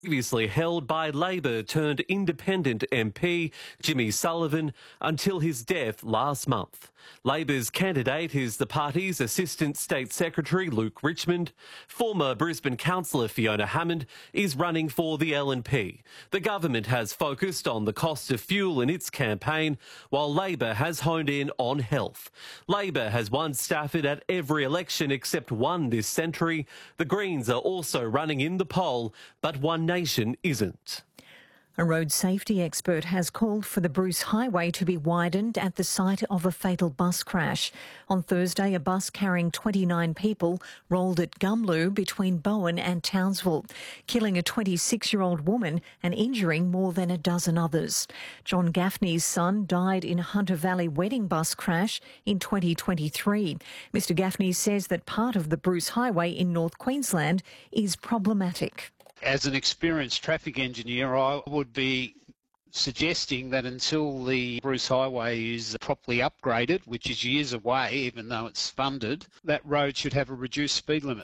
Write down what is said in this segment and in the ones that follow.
Previously held by Labor turned independent MP Jimmy Sullivan until his death last month. Labor's candidate is the party's Assistant State Secretary Luke Richmond. Former Brisbane councillor Fiona Hammond is running for the LNP. The government has focused on the cost of fuel in its campaign, while Labor has honed in on health. Labor has won Stafford at every election except one this century. The Greens are also running in the poll, but One Nation isn't. A road safety expert has called for the Bruce Highway to be widened at the site of a fatal bus crash. On Thursday, a bus carrying 29 people rolled at Gumlu between Bowen and Townsville, killing a 26-year-old woman and injuring more than a dozen others. John Gaffney's son died in a Hunter Valley wedding bus crash in 2023. Mr Gaffney says that part of the Bruce Highway in North Queensland is problematic. As an experienced traffic engineer, I would be suggesting that until the Bruce Highway is properly upgraded, which is years away, even though it's funded, that road should have a reduced speed limit.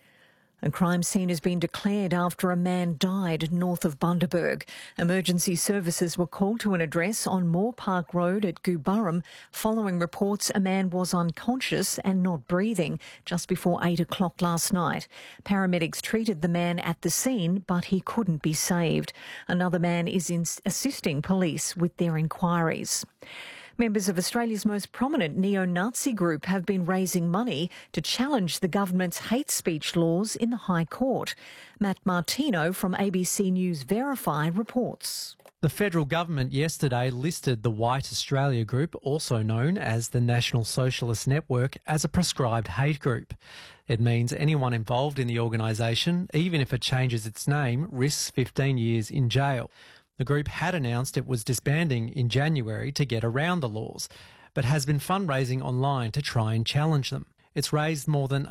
A crime scene has been declared after a man died north of Bundaberg. Emergency services were called to an address on Moore Park Road at Gooburrum following reports a man was unconscious and not breathing just before 8 o'clock last night. Paramedics treated the man at the scene, but he couldn't be saved. Another man is assisting police with their inquiries. Members of Australia's most prominent neo-Nazi group have been raising money to challenge the government's hate speech laws in the High Court. Matt Martino from ABC News Verify reports. The federal government yesterday listed the White Australia Group, also known as the National Socialist Network, as a proscribed hate group. It means anyone involved in the organisation, even if it changes its name, risks 15 years in jail. The group had announced it was disbanding in January to get around the laws, but has been fundraising online to try and challenge them. It's raised more than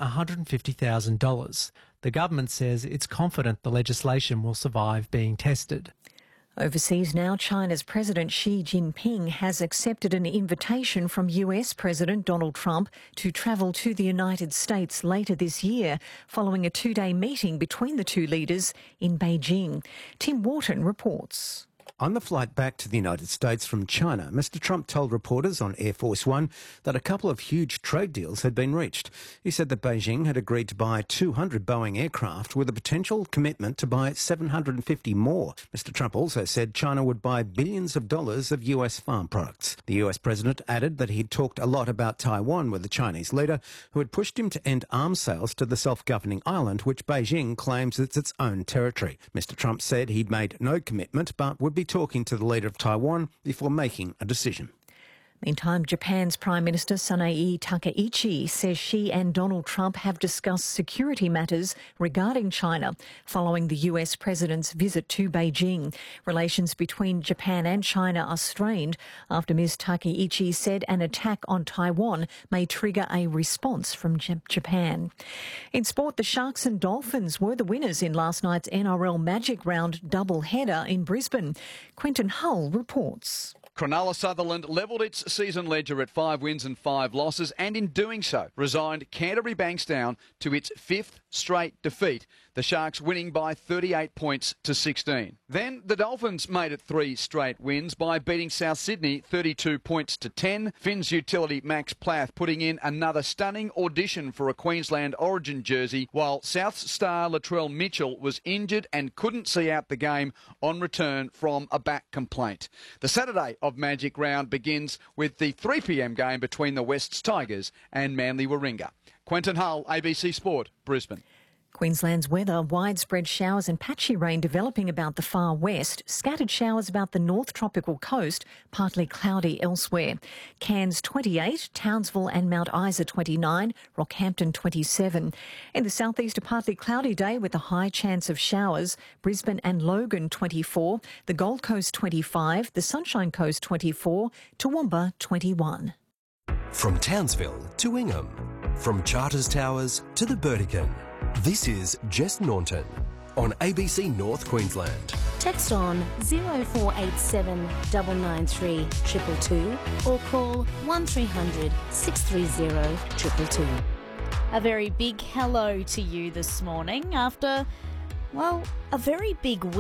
$150,000. The government says it's confident the legislation will survive being tested. Overseas now, China's President Xi Jinping has accepted an invitation from US President Donald Trump to travel to the United States later this year, following a two-day meeting between the two leaders in Beijing. Tim Wharton reports. On the flight back to the United States from China, Mr Trump told reporters on Air Force One that a couple of huge trade deals had been reached. He said that Beijing had agreed to buy 200 Boeing aircraft with a potential commitment to buy 750 more. Mr Trump also said China would buy billions of dollars of US farm products. The US president added that he'd talked a lot about Taiwan with the Chinese leader, who had pushed him to end arms sales to the self-governing island, which Beijing claims is its own territory. Mr Trump said he'd made no commitment but would be talking to the leader of Taiwan before making a decision. Meantime, Japan's Prime Minister Sanae Takaichi says she and Donald Trump have discussed security matters regarding China following the US president's visit to Beijing. Relations between Japan and China are strained after Ms Takaichi said an attack on Taiwan may trigger a response from Japan. In sport, the Sharks and Dolphins were the winners in last night's NRL Magic Round doubleheader in Brisbane. Quentin Hull reports. Cronulla Sutherland levelled its season ledger at 5 wins and 5 losses, and in doing so resigned Canterbury Bankstown to its 5th straight defeat, the Sharks winning by 38 points to 16. Then the Dolphins made it 3 straight wins by beating South Sydney 32 points to 10. Finns utility Max Plath putting in another stunning audition for a Queensland Origin jersey, while South's star Latrell Mitchell was injured and couldn't see out the game on return from a back complaint. The Saturday of Magic Round begins with the 3 p.m. game between the Wests Tigers and Manly Warringah. Quentin Hull, ABC Sport, Brisbane. Queensland's weather, widespread showers and patchy rain developing about the far west, scattered showers about the north tropical coast, partly cloudy elsewhere. Cairns 28, Townsville and Mount Isa 29, Rockhampton 27. In the southeast, a partly cloudy day with a high chance of showers, Brisbane and Logan 24, the Gold Coast 25, the Sunshine Coast 24, Toowoomba 21. From Townsville to Ingham, from Charters Towers to the Burdekin. This is Jess Naunton on ABC North Queensland. Text on 0487 993 222 or call 1300 630 222. A very big hello to you this morning after, well, a very big week.